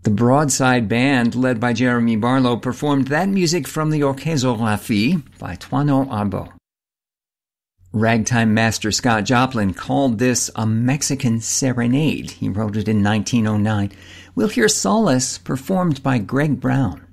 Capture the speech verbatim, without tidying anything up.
The Broadside Band, led by Jeremy Barlow, performed that music from the Orchestrographie by Toineau Arbeau. Ragtime master Scott Joplin called this a Mexican serenade. He wrote it in nineteen oh nine. We'll hear Solace performed by Greg Brown.